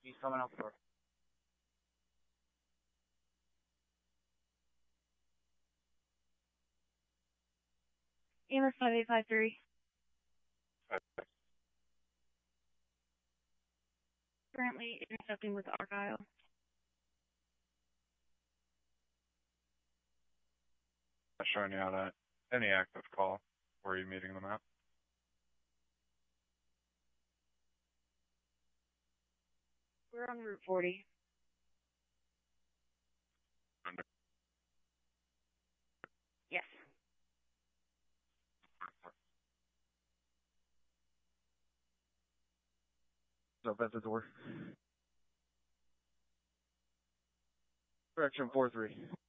He's coming out for. EMS 5853. Currently intercepting with Argyle. Showing you out at any active call. Where are you meeting them at? We're on Route 40. Yes. Up at the door. Correction 4-3.